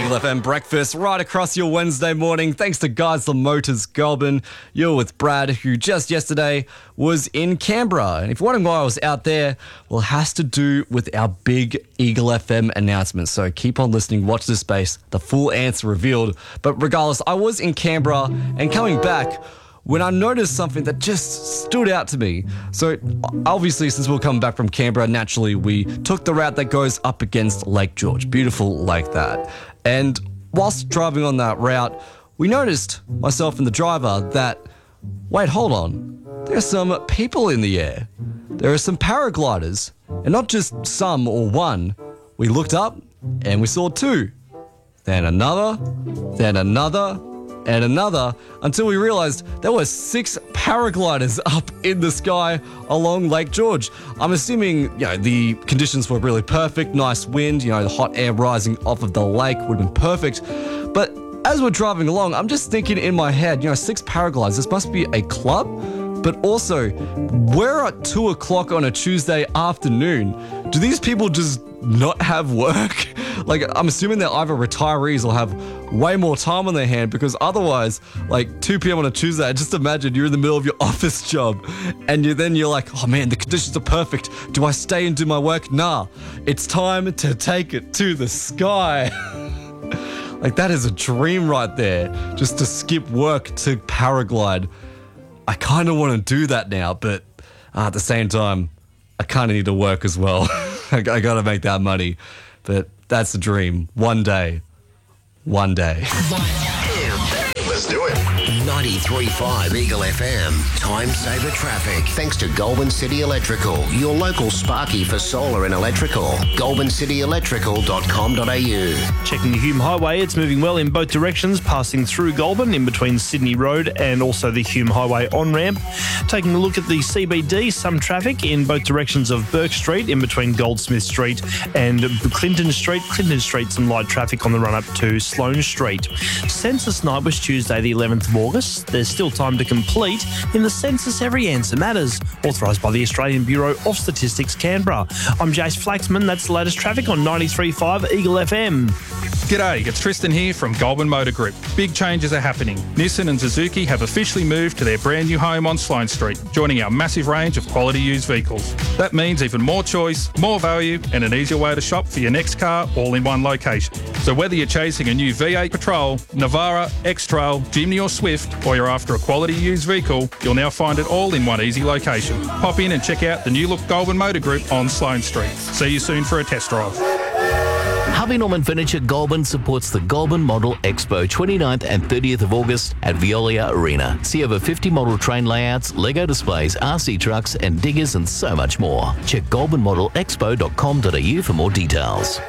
Eagle FM breakfast right across your Wednesday morning. Thanks to Guys Motors Goulburn. You're with Brad, who just yesterday was in Canberra. And if you're wondering why I was out there, well, it has to do with our big Eagle FM announcement. So keep on listening, watch this space, the full answer revealed. But regardless, I was in Canberra and coming back when I noticed something that just stood out to me. So obviously, since we're coming back from Canberra, naturally, we took the route that goes up against Lake George. Beautiful like that. And whilst driving on that route, we noticed, myself and the driver, that, wait, hold on. There's some people in the air. There are some paragliders. And not just some or one. We looked up and we saw two. Then another, and another, until we realized there were 6 paragliders up in the sky along Lake George. I'm assuming, the conditions were really perfect, nice wind, the hot air rising off of the lake would have been perfect. But as we're driving along, I'm just thinking in my head, 6 paragliders, this must be a club. But also, we're at 2 o'clock on a Tuesday afternoon. Do these people just not have work? I'm assuming they're either retirees or have way more time on their hand, because otherwise, 2 p.m. on a Tuesday, just imagine you're in the middle of your office job and you're like, oh man, the conditions are perfect. Do I stay and do my work? Nah, it's time to take it to the sky. That is a dream right there, just to skip work to paraglide. I kind of want to do that now, but at the same time, I kind of need to work as well. I got to make that money. But that's the dream. One day. Let's do it. 93.5 Eagle FM. Time saver traffic. Thanks to Goulburn City Electrical, your local Sparky for solar and electrical. GoulburnCityElectrical.com.au. Checking the Hume Highway, it's moving well in both directions, passing through Goulburn in between Sydney Road and also the Hume Highway on-ramp. Taking a look at the CBD, some traffic in both directions of Burke Street in between Goldsmith Street and Clinton Street. Clinton Street, some light traffic on the run-up to Sloane Street. Census night was Tuesday the 11th of August. There's still time to complete. In the census, every answer matters. Authorised by the Australian Bureau of Statistics, Canberra. I'm Jace Flaxman. That's the latest traffic on 93.5 Eagle FM. G'day, it's Tristan here from Goulburn Motor Group. Big changes are happening. Nissan and Suzuki have officially moved to their brand new home on Sloane Street, joining our massive range of quality used vehicles. That means even more choice, more value, and an easier way to shop for your next car, all in one location. So whether you're chasing a new V8 Patrol, Navara, X-Trail, Jimny or Swift, or you're after a quality used vehicle, you'll now find it all in one easy location. Pop in and check out the new look Goulburn Motor Group on Sloane Street. See you soon for a test drive. Harvey Norman Furniture Goulburn supports the Goulburn Model Expo 29th and 30th of August at Veolia Arena. See over 50 model train layouts, Lego displays, RC trucks and diggers and so much more. Check goulburnmodelexpo.com.au for more details.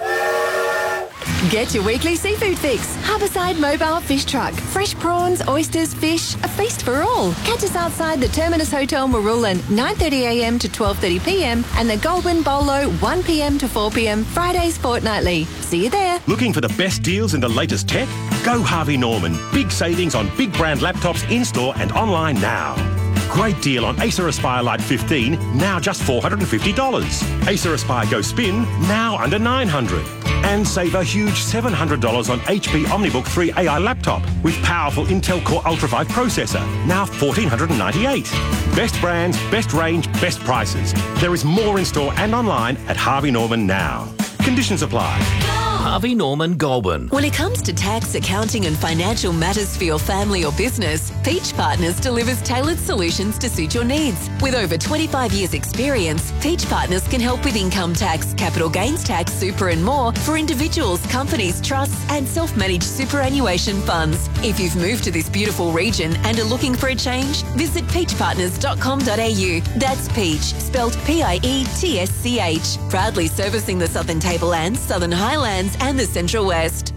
Get your weekly seafood fix. Harbourside Mobile Fish Truck. Fresh prawns, oysters, fish, a feast for all. Catch us outside the Terminus Hotel Marulan, 9:30am to 12:30pm, and the Goulburn Bolo, 1pm to 4pm, Fridays fortnightly. See you there. Looking for the best deals in the latest tech? Go Harvey Norman. Big savings on big brand laptops in-store and online now. Great deal on Acer Aspire Lite 15, now just $450. Acer Aspire Go Spin, now under $900. And save a huge $700 on HP OmniBook 3 AI laptop with powerful Intel Core Ultra 5 processor, now $1,498. Best brands, best range, best prices. There is more in store and online at Harvey Norman now. Conditions apply. Harvey Norman Goulburn. When it comes to tax, accounting and financial matters for your family or business, Peach Partners delivers tailored solutions to suit your needs. With over 25 years experience, Peach Partners can help with income tax, capital gains tax, super and more for individuals, companies, trusts and self-managed superannuation funds. If you've moved to this beautiful region and are looking for a change, visit peachpartners.com.au. That's Peach, spelled P-I-E-T-S-C-H. Proudly servicing the Southern Tablelands, Southern Highlands and the Central West.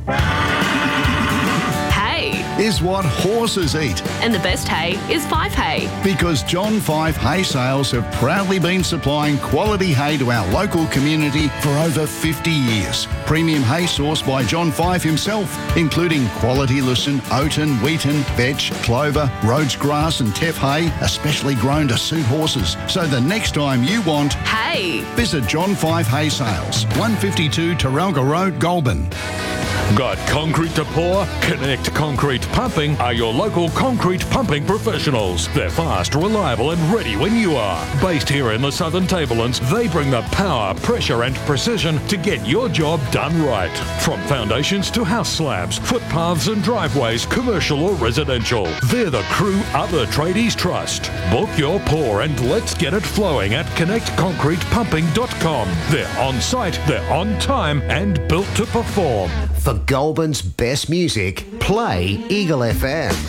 Hay is what horses eat. And the best hay is Fife Hay. Because John Fife Hay Sales have proudly been supplying quality hay to our local community for over 50 years. Premium hay sourced by John Fife himself, including quality lucerne, oaten, wheaten, vetch, clover, Rhodes grass and teff hay, especially grown to suit horses. So the next time you want hay, visit John Fife Hay Sales, 152 Taralga Road, Goulburn. Got concrete to pour? Connect Concrete Pumping are your local concrete pumping professionals. They're fast, reliable and ready when you are. Based here in the Southern Tablelands, they bring the power, pressure and precision to get your job done right. From foundations to house slabs, footpaths and driveways, commercial or residential. They're the crew other tradies trust. Book your pour and let's get it flowing at connectconcretepumping.com. They're on site, they're on time and built to perform. For Goulburn's best music, play Eagle FM.